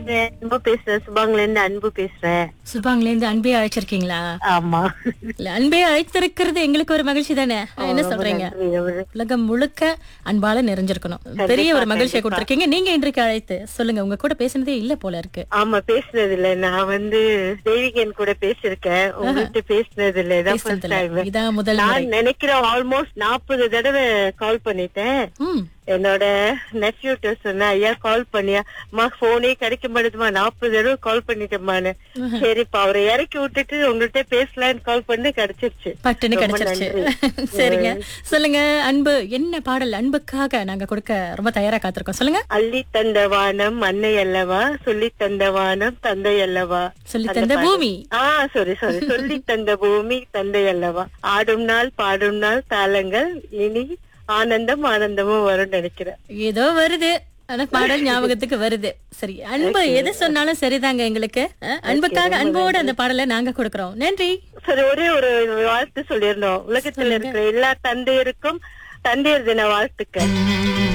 பேசுறேன். அன்பு பேசுறேன். சுபாங்ல இருந்து அன்பு பேசுறேன். சுபாங்ல இருந்து அன்பே அழைச்சிருக்கீங்களா? ஆமா. இல்ல, அன்பே அழைத்திருக்கிறது எங்களுக்கு ஒரு மகிழ்ச்சி தானே. என்ன ரொம்ப சொல்றீங்க? நன்றி, ரொம்ப உலகம் முழுக்க அன்பால நிறைஞ்சிருக்கணும். பெரிய ஒரு மகிழ்ச்சியை கொடுத்திருக்கீங்க. நீங்க இன்றைக்கு அழைத்து சொல்லுங்க. உங்க கூட பேசினதே இல்ல போல இருக்கு. ஆமா, பேசுனது இல்ல. நான் தெய்வீகன் கூட பேசிருக்கேன். உங்ககிட்ட பேசுனது இல்ல. இதான் first பேசுனதில்ல. time. இதான் முதல் முறை. நான் நினைக்கிறேன் ஆல்மோஸ்ட் 40 தடவை கால் பண்ணிட்டேன். ம். என்னோட நெஃப்யூட்ட சொன்ன, ஐயா கால் பண்ணியா அம்மா, போனே கிடைக்க மாட்டேதுமா, 40 தடவை கால் பண்ணிட்டேம்மான்னு. சரிப்பா, அவரை இறக்கி விட்டுட்டு உங்கள்கிட்ட பேசலான்னு கால் பண்ணி கிடைச்சிருச்சு. பட்டுன்னு ரொம்ப கிடைச்சிருச்சு. நன்றி. சரிங்க, சொல்லுங்க. அன்பு என்ன பாடல் அன்புக்காக நாங்க கொடுக்க ரொம்ப தயாரா காத்திருக்கோம். சொல்லுங்க. அள்ளி தந்த வானம் அன்னை அல்லவா, சொல்லி தந்த வானம் தந்தை அல்லவா. சொல்லி தந்த பூமி. சாரி சொல்லி தந்த பூமி தந்தை அல்லவா. ஆடும் நாள் பாடும் நாள் தாளங்கள் இனி ஆனந்தம் ஆனந்தமும் வரும் நினைக்கிறேன். ஏதோ வருது, ஆனா பாடல் ஞாபகத்துக்கு வருது. சரி, அன்பு எது சொன்னாலும் சரிதாங்க எங்களுக்கு. அன்புக்காக அன்போடு அந்த பாடலை நாங்க கொடுக்கறோம். நன்றி. சரி, ஒரே ஒரு வாழ்த்து சொல்லியிருந்தோம். உலகத்துல இருக்கிற எல்லா தந்தையருக்கும் தந்தையர் தின வாழ்த்துக்கள்.